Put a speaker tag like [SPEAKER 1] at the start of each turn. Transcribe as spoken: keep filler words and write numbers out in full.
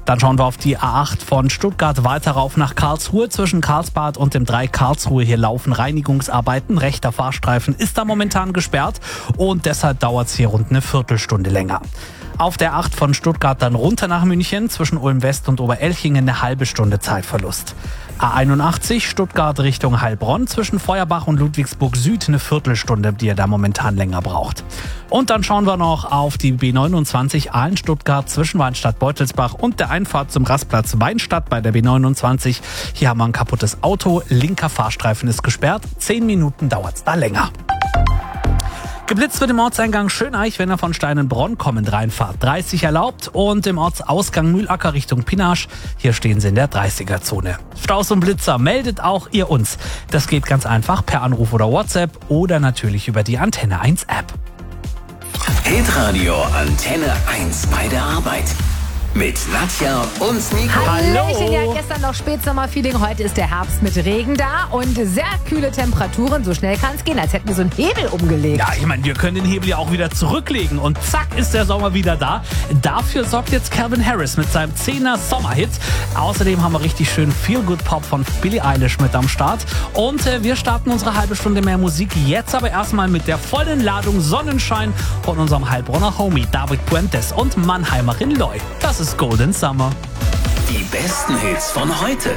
[SPEAKER 1] Dann schauen wir auf die A acht von Stuttgart weiter rauf nach Karlsruhe. Zwischen Karlsbad und dem drei Karlsruhe hier laufen Reinigungsarbeiten. Rechter Fahrstreifen ist da momentan gesperrt und deshalb dauert es hier rund eine Viertelstunde länger. Auf der acht von Stuttgart dann runter nach München, zwischen Ulm West und Oberelchingen eine halbe Stunde Zeitverlust. A einundachtzig Stuttgart Richtung Heilbronn, zwischen Feuerbach und Ludwigsburg Süd eine Viertelstunde, die ihr da momentan länger braucht. Und dann schauen wir noch auf die B neunundzwanzig Aalen-Stuttgart zwischen Weinstadt-Beutelsbach und der Einfahrt zum Rastplatz Weinstadt bei der B neunundzwanzig. Hier haben wir ein kaputtes Auto, linker Fahrstreifen ist gesperrt, zehn Minuten dauert es da länger. Geblitzt wird im Ortseingang Schöneich, wenn er von Steinenbronn kommend reinfahrt. dreißig erlaubt und im Ortsausgang Mühlacker Richtung Pinasch. Hier stehen sie in der dreißiger-Zone. Staus und Blitzer meldet auch ihr uns. Das geht ganz einfach per Anruf oder WhatsApp oder natürlich über die Antenne eins App.
[SPEAKER 2] Hitradio Antenne eins bei der Arbeit. Mit Nadja und Nico.
[SPEAKER 3] Hallöchen, ja, gestern noch Spätsommerfeeling, heute ist der Herbst mit Regen da und sehr kühle Temperaturen. So schnell kann es gehen, als hätten wir so einen Hebel umgelegt.
[SPEAKER 1] Ja, ich meine, wir können den Hebel ja auch wieder zurücklegen und zack ist der Sommer wieder da. Dafür sorgt jetzt Calvin Harris mit seinem zehner Sommerhit. Außerdem haben wir richtig schön Feel-Good-Pop von Billie Eilish mit am Start. Und äh, wir starten unsere halbe Stunde mehr Musik. Jetzt aber erstmal mit der vollen Ladung Sonnenschein von unserem Heilbronner Homie David Puentes und Mannheimerin Loy. Das ist Golden Summer.
[SPEAKER 2] Die besten Hits von heute.